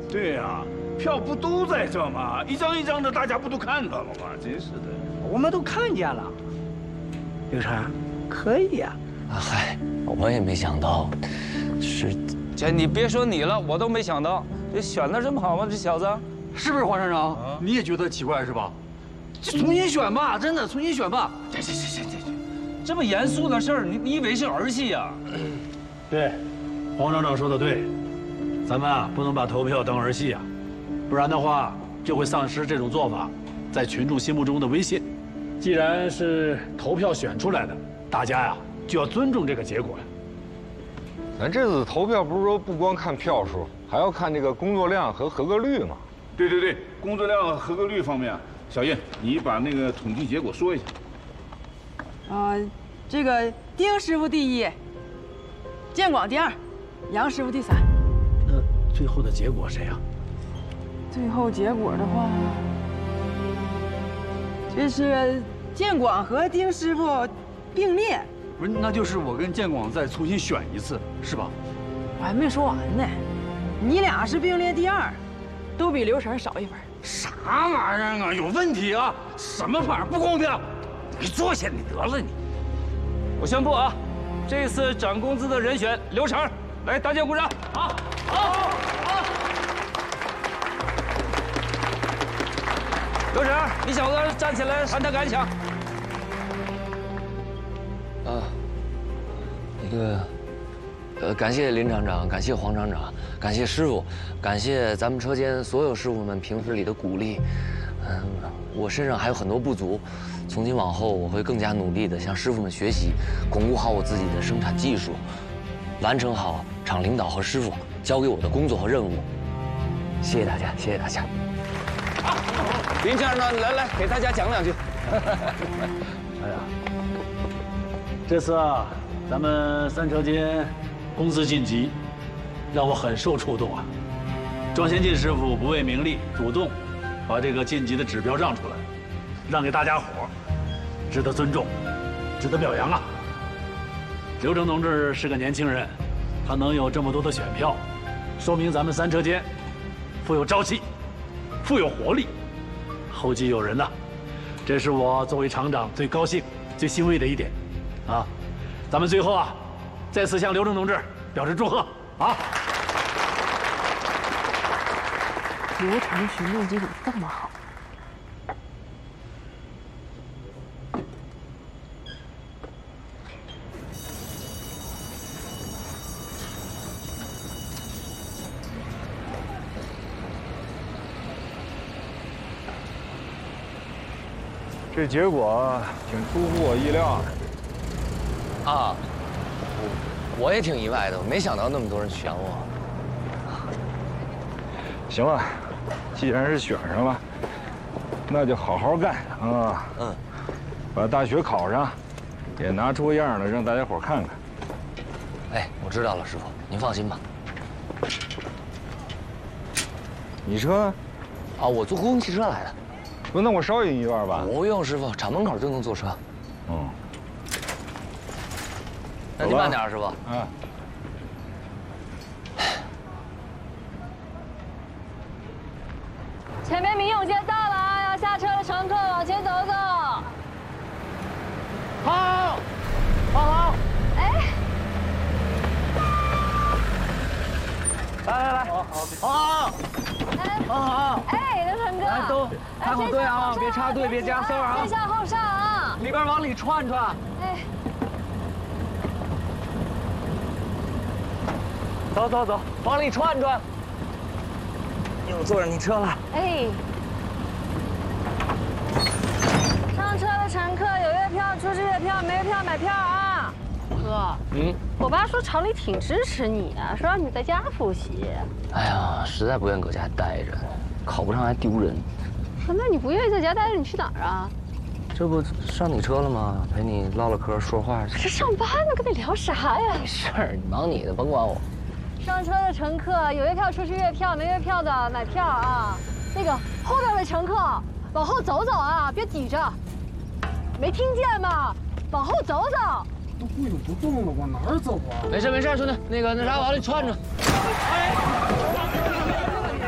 对呀，票不都在这吗？一张一张的，大家不都看到了吗？真是的， 我们都看见了。刘成，可以呀。 嗨，我也没想到，是， 姐，你别说你了，我都没想到，这选的这么好吗？这小子， 是不是黄厂长？你也觉得奇怪是吧？这重新选吧，真的重新选吧。 行，这么严肃的事儿，你以为是儿戏呀？ 对，黄厂长说的对，咱们啊不能把投票当儿戏啊，不然的话就会丧失这种做法在群众心目中的威信。既然是投票选出来的，大家呀就要尊重这个结果呀。 咱这次投票不是说不光看票数，还要看这个工作量和合格率吗？ 对，工作量和合格率方面，小叶，你把那个统计结果说一下。 这个丁师傅第一，建广第二，杨师傅第三。 那最后的结果谁呀？ 最后结果的话，这是建广和丁师傅并列。 不是，那就是我跟建广再重新选一次，是吧？ 我还没说完呢，你俩是并列第二，都比刘成少一分。 啥玩意儿啊？有问题啊！什么玩意儿？不公平！你坐下，你得了你。 我宣布啊，这次涨工资的人选刘成，来，大家鼓掌！好。刘成，你小子站起来谈谈感想。 感谢林厂长，感谢黄厂长，感谢师傅，感谢咱们车间所有师傅们平时里的鼓励。我身上还有很多不足，从今往后我会更加努力地向师傅们学习，巩固好我自己的生产技术，完成好厂领导和师傅交给我的工作和任务。谢谢大家，谢谢大家。 好，林先生呢，来给大家讲两句。 哎呀，这次啊，咱们三车间公司晋级，让我很受触动啊。庄先进师傅不为名利，主动把这个晋级的指标让出来，让给大家伙，值得尊重，值得表扬啊。刘成同志是个年轻人，他能有这么多的选票，说明咱们三车间富有朝气，富有活力，后继有人呐。这是我作为厂长最高兴、最欣慰的一点，啊！咱们最后啊，再次向刘成同志表示祝贺啊！ 刘成询问机怎么这么好？ 这结果挺出乎我意料的。 啊，我也挺意外的，我没想到那么多人选我。 行了，既然是选上了，那就好好干啊！把大学考上，也拿出样来让大家伙看看。 哎，我知道了，师傅，您放心吧。 你车呢？ 啊，我坐公共汽车来的。 不，那我捎你一段吧。 不用，师傅，厂门口就能坐车。那您慢点，师傅。 前面民永街到了啊，要下车的乘客往前走走。 好。 哎， 来，好。 哎，刘成哥， 来都排好队啊，别插队，别加塞啊。 先下后上啊， 里边往里串。 哎， 走，往里串。又坐上你车了。 哎，上车的乘客有月票出示月票，没月票买票啊。哥，我爸说厂里挺支持你的，说让你在家复习。 哎呀，实在不愿搁家待着，考不上还丢人。 那你不愿意在家待着，你去哪儿啊？ 这不上你车了吗？陪你唠唠嗑，说话。 这上班呢，跟你聊啥呀？ 没事儿，你忙你的，甭管我。 上车的乘客有月票出示月票，没月票的买票啊。那个后边的乘客往后走走啊，别挤着。没听见吗？往后走走。 都不动了，往哪儿走啊？ 没事，兄弟，那啥，往里串着。 哎，